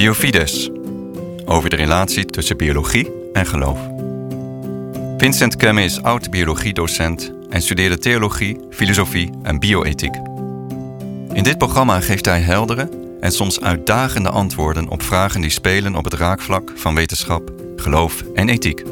Biofides, over de relatie tussen biologie en geloof. Vincent Kemme is oud-biologiedocent en studeerde theologie, filosofie en bioethiek. In dit programma geeft hij heldere en soms uitdagende antwoorden op vragen die spelen op het raakvlak van wetenschap, geloof en ethiek.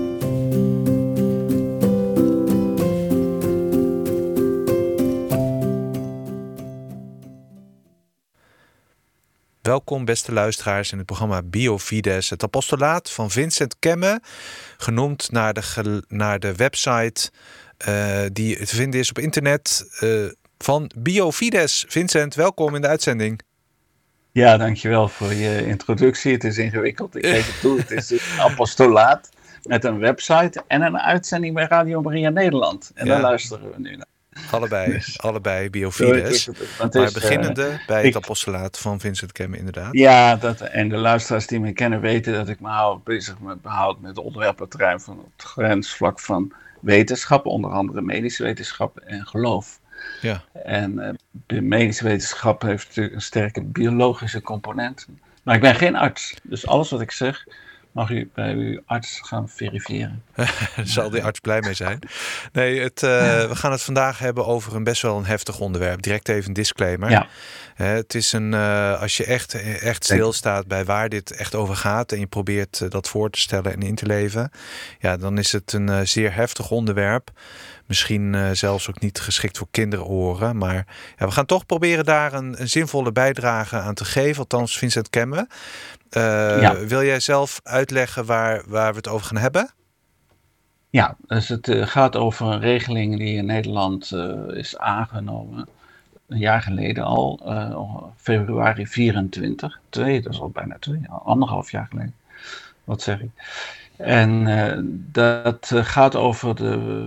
Welkom beste luisteraars in het programma Biofides, het apostolaat van Vincent Kemme, genoemd naar de website die te vinden is op internet van Biofides. Vincent, welkom in de uitzending. Ja, dankjewel voor je introductie. Het is ingewikkeld, ik geef het toe. Het is een apostolaat met een website en een uitzending bij Radio Maria Nederland. En daar luisteren we nu naar. Allebei Biofides, maar beginnende bij het apostolaat van Vincent Kemme inderdaad. Ja, en de luisteraars die me kennen weten dat ik me bezig behoud met onderwerpenterrein van het grensvlak van wetenschap, onder andere medische wetenschap en geloof. Ja. En de medische wetenschap heeft natuurlijk een sterke biologische component, maar ik ben geen arts, dus alles wat ik zeg mag u bij uw arts gaan verifiëren. Zal die arts blij mee zijn. Nee, we gaan het vandaag hebben over best wel een heftig onderwerp. Direct even een disclaimer. Ja. Het is als je echt stilstaat bij waar dit echt over gaat en je probeert dat voor te stellen en in te leven, ja, dan is het een zeer heftig onderwerp. Misschien zelfs ook niet geschikt voor kinderoren. Maar ja, we gaan toch proberen daar een zinvolle bijdrage aan te geven. Althans, Vincent Kemme. Wil jij zelf uitleggen waar we het over gaan hebben? Ja, dus het gaat over een regeling die in Nederland is aangenomen. Een jaar geleden al, februari 24. Dat is al bijna 2,5 jaar geleden. Wat zeg ik? En dat gaat over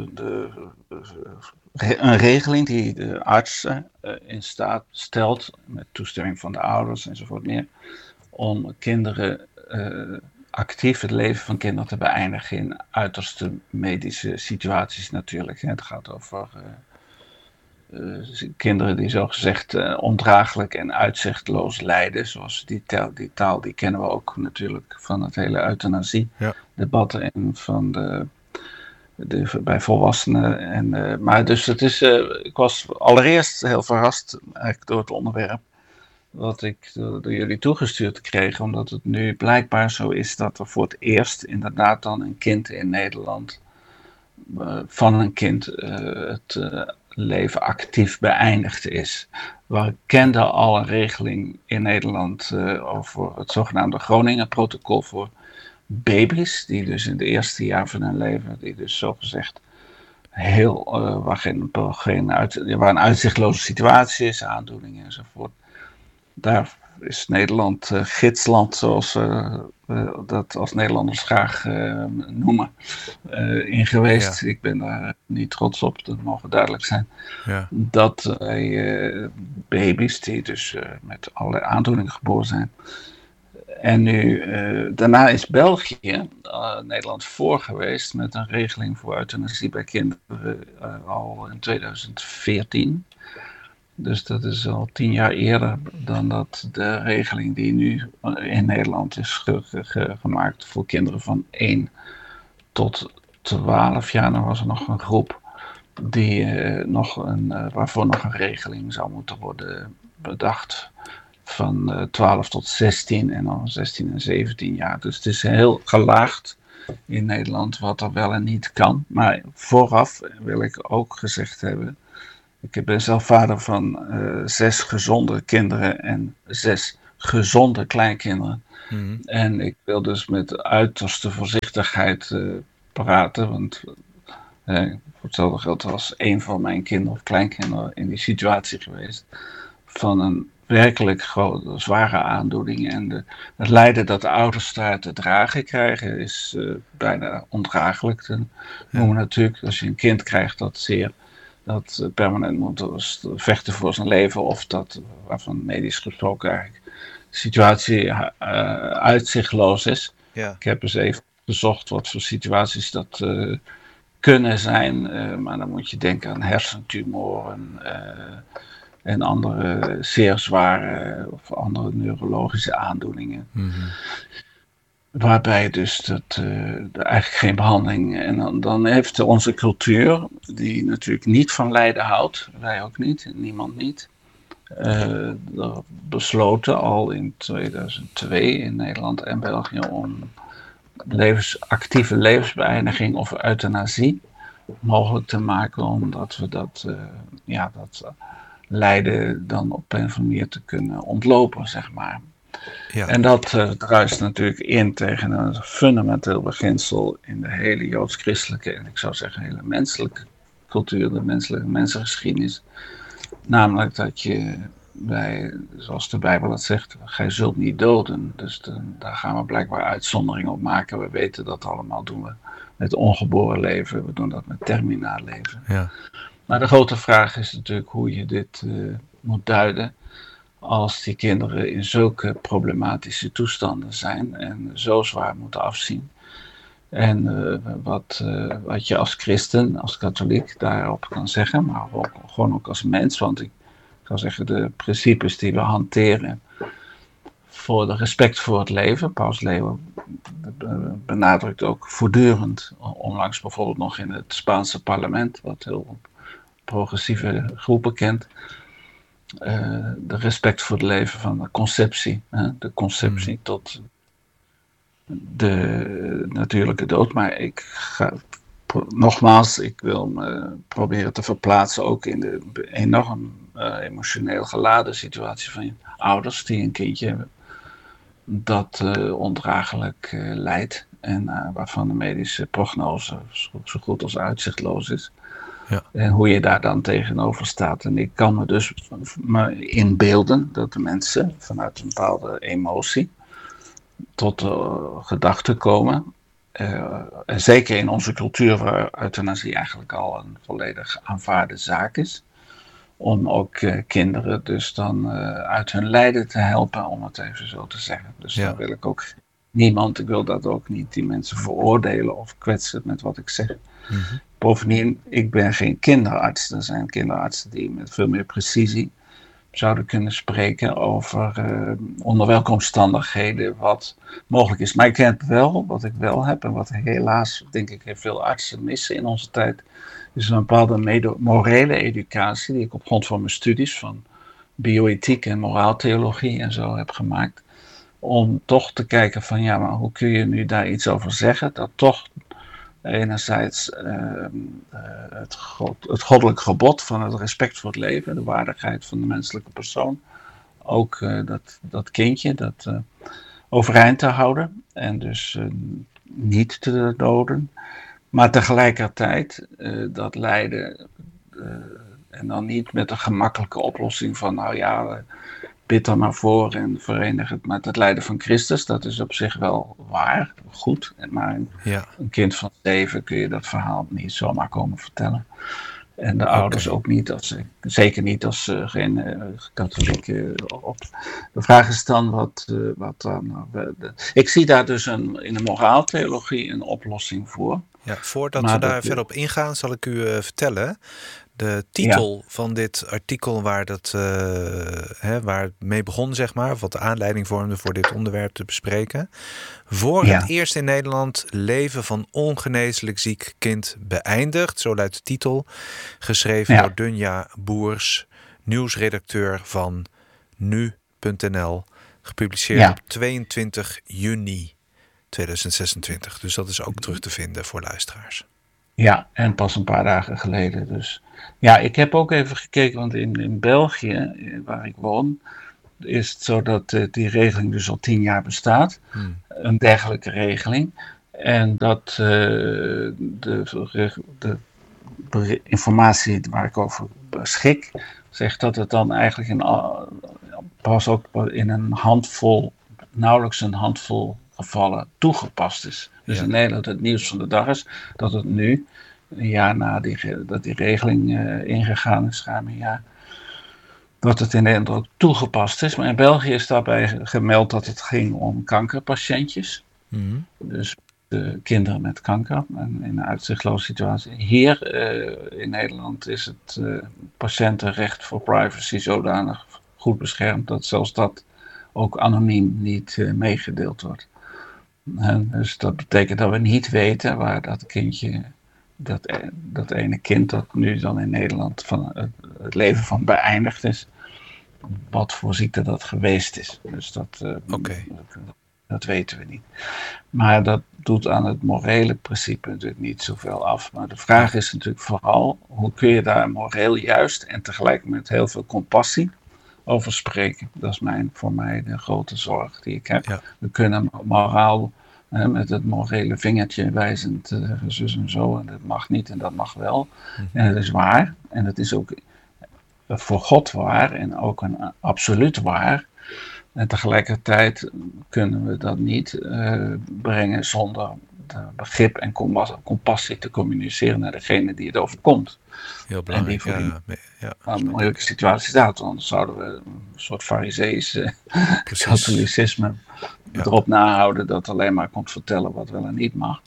een regeling die de arts in staat stelt, met toestemming van de ouders enzovoort meer, om kinderen actief het leven van kinderen te beëindigen in uiterste medische situaties natuurlijk. Het gaat over kinderen die zogezegd ondraaglijk en uitzichtloos lijden. Zoals die taal die kennen we ook natuurlijk van het hele euthanasie-debat en van bij volwassenen. Maar dus het is, ik was allereerst heel verrast eigenlijk door het onderwerp wat ik door jullie toegestuurd kreeg, omdat het nu blijkbaar zo is dat er voor het eerst inderdaad dan een kind in Nederland, van een kind het leven actief beëindigd is. We kenden al een regeling in Nederland over het zogenaamde Groningen-protocol voor baby's, die dus in de eerste jaar van hun leven, die dus zogezegd waar een uitzichtloze situatie is, aandoeningen enzovoort. Daar is Nederland gidsland, zoals we dat als Nederlanders graag noemen, in geweest. Ja. Ik ben daar niet trots op, dat mogen duidelijk zijn. Ja. Dat baby's die dus met allerlei aandoeningen geboren zijn. En nu, daarna is België Nederland voor geweest met een regeling voor euthanasie bij kinderen al in 2014. Dus dat is al 10 jaar eerder dan dat de regeling die nu in Nederland is gemaakt voor kinderen van 1 tot 12 jaar. Dan was er nog een groep die waarvoor nog een regeling zou moeten worden bedacht. Van 12 tot 16 en dan 16 en 17 jaar. Dus het is heel gelaagd in Nederland wat er wel en niet kan. Maar vooraf wil ik ook gezegd hebben, ik ben zelf vader van 6 gezonde kinderen en 6 gezonde kleinkinderen. Mm-hmm. En ik wil dus met uiterste voorzichtigheid praten, want voor hetzelfde geld was 1 van mijn kinderen of kleinkinderen in die situatie geweest van een werkelijk grote, zware aandoening. En het lijden dat de ouders daar te dragen krijgen is bijna ondraaglijk te noemen natuurlijk. Als je een kind krijgt dat permanent moet vechten voor zijn leven, of dat, waarvan medisch gesproken eigenlijk de situatie uitzichtloos is. Ja. Ik heb eens even gezocht wat voor situaties dat kunnen zijn, maar dan moet je denken aan hersentumoren, en andere zeer zware of andere neurologische aandoeningen. Mm-hmm. Waarbij dus dat eigenlijk geen behandeling. En dan heeft onze cultuur, die natuurlijk niet van lijden houdt, wij ook niet, niemand niet, besloten al in 2002 in Nederland en België om actieve levensbeëindiging of euthanasie mogelijk te maken, omdat we dat lijden dan op een of andere manier te kunnen ontlopen, zeg maar. Ja. En dat druist natuurlijk in tegen een fundamenteel beginsel in de hele joods-christelijke en ik zou zeggen hele menselijke cultuur, de mensengeschiedenis. Namelijk dat je zoals de Bijbel het zegt, gij zult niet doden. Dus daar gaan we blijkbaar uitzonderingen op maken. We weten dat allemaal, doen we met ongeboren leven, we doen dat met terminaal leven. Ja. Maar de grote vraag is natuurlijk hoe je dit moet duiden als die kinderen in zulke problematische toestanden zijn en zo zwaar moeten afzien. En wat je als christen, als katholiek daarop kan zeggen, maar gewoon ook als mens, want ik zou zeggen de principes die we hanteren voor de respect voor het leven. Paus Leo benadrukt ook voortdurend, onlangs bijvoorbeeld nog in het Spaanse parlement, wat heel progressieve groepen kent, de respect voor het leven van de conceptie. De conceptie tot de natuurlijke dood. Maar ik wil me proberen te verplaatsen ook in de enorm emotioneel geladen situatie van je ouders die een kindje hebben dat ondraaglijk lijdt en waarvan de medische prognose zo goed als uitzichtloos is. Ja. En hoe je daar dan tegenover staat. En ik kan me dus inbeelden dat de mensen vanuit een bepaalde emotie tot gedachten komen. En zeker in onze cultuur waar euthanasie eigenlijk al een volledig aanvaarde zaak is. Om ook kinderen dus dan uit hun lijden te helpen, om het even zo te zeggen. Dus dan wil ik ook ik wil dat ook niet, die mensen veroordelen of kwetsen met wat ik zeg. Mm-hmm. Bovendien, ik ben geen kinderarts. Er zijn kinderartsen die met veel meer precisie zouden kunnen spreken over onder welke omstandigheden wat mogelijk is. Maar ik heb wel, wat ik wel heb en wat helaas denk ik veel artsen missen in onze tijd, is een bepaalde morele educatie die ik op grond van mijn studies van bioethiek en moraaltheologie en zo heb gemaakt. Om toch te kijken van ja, maar hoe kun je nu daar iets over zeggen dat toch enerzijds het goddelijk gebod van het respect voor het leven, de waardigheid van de menselijke persoon, ook dat kindje, dat overeind te houden en dus niet te doden, maar tegelijkertijd dat lijden en dan niet met een gemakkelijke oplossing van nou ja, bid er maar voor en verenig het met het lijden van Christus. Dat is op zich wel waar, goed. Maar een kind van 7 kun je dat verhaal niet zomaar komen vertellen. En de ouders ook niet, zeker niet als ze geen katholieke op. De vraag is dan wat dan. Ik zie daar dus in de moraaltheologie een oplossing voor. Ja, voordat we daar verder op ingaan, zal ik u vertellen. De titel van dit artikel waar het mee begon, zeg maar, wat de aanleiding vormde voor dit onderwerp te bespreken. Voor het eerst in Nederland leven van ongeneeslijk ziek kind beëindigd. Zo luidt de titel. Geschreven door Dunja Boers, nieuwsredacteur van nu.nl. Gepubliceerd op 22 juni 2026. Dus dat is ook terug te vinden voor luisteraars. Ja, en pas een paar dagen geleden dus. Ja, ik heb ook even gekeken, want in België, waar ik woon, is het zo dat die regeling dus al 10 jaar bestaat. Een dergelijke regeling. En dat de informatie waar ik over beschik, zegt dat het dan eigenlijk pas ook in nauwelijks een handvol gevallen toegepast is. Dus in Nederland het nieuws van de dag is dat het nu, een jaar na dat die regeling ingegaan is, ruim een jaar, dat het in Nederland ook toegepast is. Maar in België is daarbij gemeld dat het ging om kankerpatiëntjes. Mm-hmm. Dus kinderen met kanker en in een uitzichtloze situatie. Hier in Nederland is het patiëntenrecht voor privacy zodanig goed beschermd dat zelfs dat ook anoniem niet meegedeeld wordt. Dus dat betekent dat we niet weten waar dat kindje, dat ene kind dat nu dan in Nederland van het leven van beëindigd is, wat voor ziekte dat geweest is. Dus dat weten we niet. Maar dat doet aan het morele principe natuurlijk niet zoveel af. Maar de vraag is natuurlijk vooral, hoe kun je daar moreel juist en tegelijk met heel veel compassie over spreken. Dat is voor mij de grote zorg die ik heb. Ja. We kunnen moraal met het morele vingertje wijzend zus en zo, en dat mag niet en dat mag wel. En dat is waar. En dat is ook voor God waar en ook een absoluut waar. En tegelijkertijd kunnen we dat niet brengen zonder begrip en compassie te communiceren naar degene die het overkomt. Heel belangrijk. En die een moeilijke situatie staat. Dan zouden we een soort farisees katholicisme erop nahouden dat alleen maar komt vertellen wat wel en niet mag.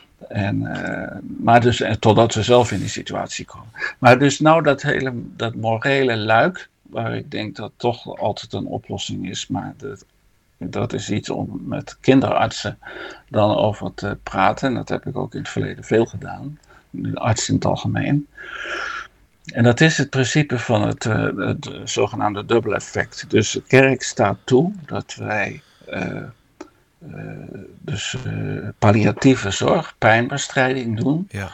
Maar dus totdat we zelf in die situatie komen. Maar dus nou dat morele luik, waar ik denk dat toch altijd een oplossing is, maar dat is iets om met kinderartsen dan over te praten. En dat heb ik ook in het verleden veel gedaan, de arts in het algemeen. En dat is het principe van het zogenaamde dubbel effect. Dus de kerk staat toe dat wij palliatieve zorg, pijnbestrijding doen. Ja.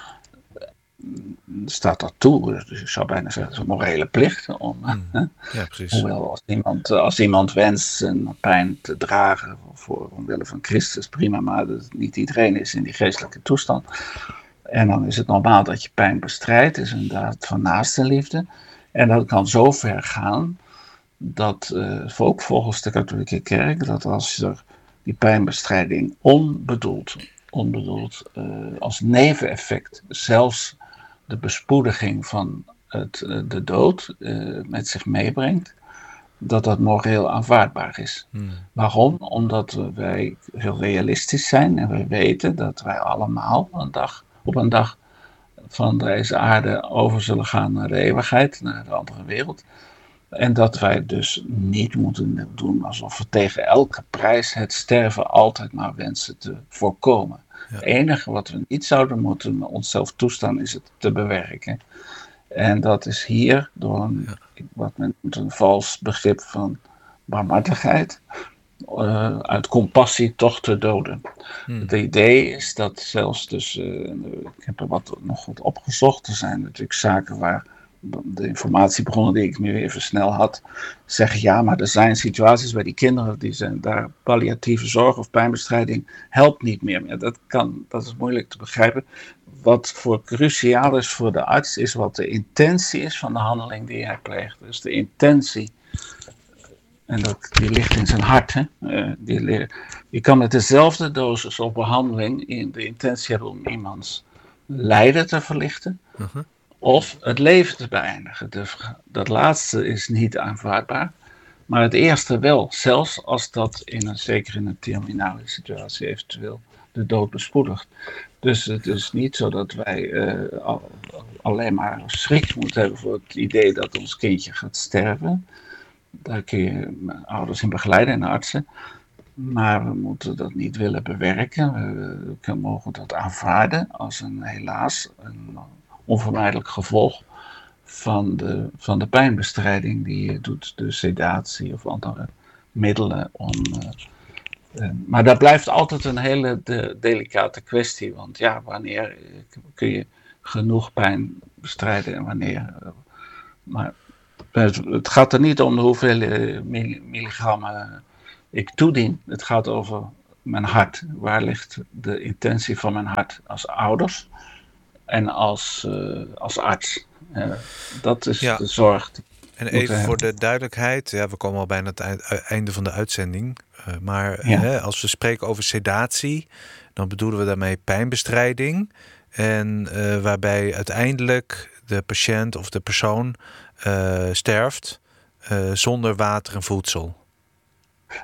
Staat dat toe, dus ik zou bijna zeggen, het is een morele plicht om. Ja, precies. Hoewel als iemand wenst zijn pijn te dragen voor omwille van Christus, prima, maar niet iedereen is in die geestelijke toestand. En dan is het normaal dat je pijn bestrijdt, is inderdaad van naaste liefde. En dat kan zo ver gaan dat, ook volgens de katholieke kerk, dat als er die pijnbestrijding onbedoeld als neveneffect zelfs de bespoediging van de dood met zich meebrengt, dat moreel aanvaardbaar is. Waarom? Omdat wij heel realistisch zijn en we weten dat wij allemaal op een dag van deze aarde over zullen gaan naar de eeuwigheid, naar de andere wereld. En dat wij dus niet moeten doen alsof we tegen elke prijs het sterven altijd maar wensen te voorkomen. Ja. Het enige wat we niet zouden moeten onszelf toestaan is het te bewerken. En dat is hier door wat men noemt een vals begrip van barmhartigheid, uit compassie toch te doden. Het idee is dat zelfs dus, ik heb er nog wat opgezocht, er zijn natuurlijk zaken waar de informatiebronnen die ik nu even snel had, zeggen ja, maar er zijn situaties bij die kinderen die zijn daar palliatieve zorg of pijnbestrijding helpt niet meer. Dat is moeilijk te begrijpen. Wat voor cruciaal is voor de arts is wat de intentie is van de handeling die hij pleegt. Dus de intentie, en die ligt in zijn hart. Hè? Je kan met dezelfde dosis op behandeling in de intentie hebben om iemands lijden te verlichten. Of het leven te beëindigen. Dus dat laatste is niet aanvaardbaar. Maar het eerste wel. Zelfs als dat zeker in een terminale situatie eventueel de dood bespoedigt. Dus het is niet zo dat wij alleen maar schrik moeten hebben voor het idee dat ons kindje gaat sterven. Daar kun je ouders in begeleiden en artsen. Maar we moeten dat niet willen bewerken. We mogen dat aanvaarden als helaas een onvermijdelijk gevolg van de pijnbestrijding die je doet, de sedatie of andere middelen. Maar dat blijft altijd een hele delicate kwestie, want ja, wanneer kun je genoeg pijn bestrijden en wanneer. Maar het gaat er niet om de hoeveel milligrammen ik toedien. Het gaat over mijn hart. Waar ligt de intentie van mijn hart als ouders? En als arts. Dat is de zorg. En even voor de duidelijkheid. Ja, we komen al bijna het einde van de uitzending. Als we spreken over sedatie, dan bedoelen we daarmee pijnbestrijding. En waarbij uiteindelijk de patiënt of de persoon sterft zonder water en voedsel.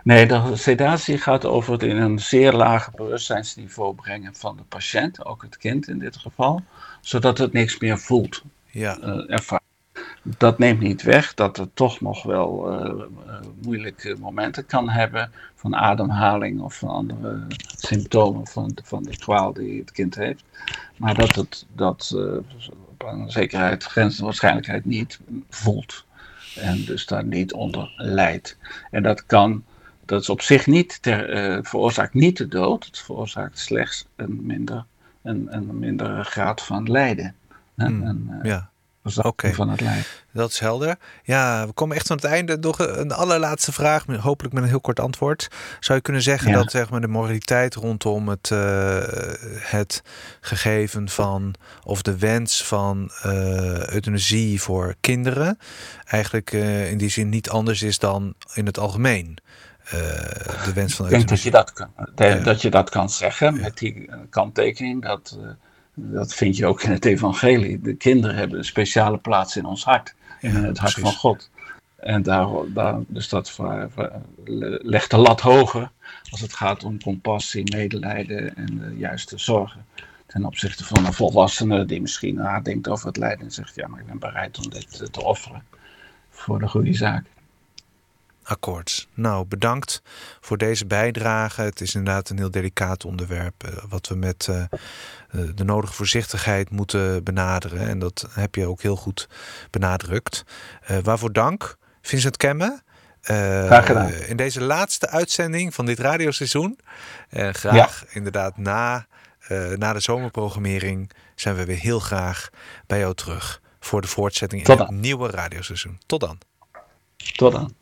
Nee, de sedatie gaat over het in een zeer lage bewustzijnsniveau brengen van de patiënt, ook het kind in dit geval, zodat het niks meer voelt. Ja. Dat neemt niet weg dat het toch nog wel moeilijke momenten kan hebben van ademhaling of van andere symptomen van de kwaal die het kind heeft. Maar dat op een zekerheid, grenzende waarschijnlijkheid niet voelt en dus daar niet onder lijdt. En dat is op zich niet veroorzaakt niet de dood, het veroorzaakt slechts een mindere graad van lijden. Ja. Van het lijden. Dat is helder. Ja, we komen echt aan het einde. Nog een allerlaatste vraag, hopelijk met een heel kort antwoord. Zou je kunnen zeggen dat zeg maar, de moraliteit rondom het gegeven van of de wens van euthanasie voor kinderen eigenlijk in die zin niet anders is dan in het algemeen? De wens van euthanasie. Ik denk dat je dat kan zeggen met die kanttekening dat vind je ook in het evangelie. De kinderen hebben een speciale plaats in ons hart. In het hart van God. En dus dat legt de lat hoger als het gaat om compassie, medelijden en de juiste zorgen. Ten opzichte van een volwassene die misschien nadenkt over het lijden en zegt, ja, maar ik ben bereid om dit te offeren voor de goede zaak. Akkoord. Nou, bedankt voor deze bijdrage. Het is inderdaad een heel delicaat onderwerp wat we met de nodige voorzichtigheid moeten benaderen. En dat heb je ook heel goed benadrukt. Waarvoor dank, Vincent Kemme. Graag gedaan. In deze laatste uitzending van dit radioseizoen. Graag inderdaad na de zomerprogrammering zijn we weer heel graag bij jou terug voor de voortzetting in het nieuwe radioseizoen. Tot dan. Tot dan.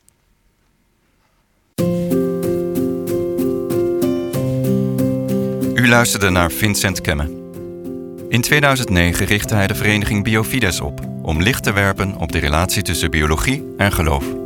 U luisterde naar Vincent Kemme. In 2009 richtte hij de vereniging Biofides op om licht te werpen op de relatie tussen biologie en geloof.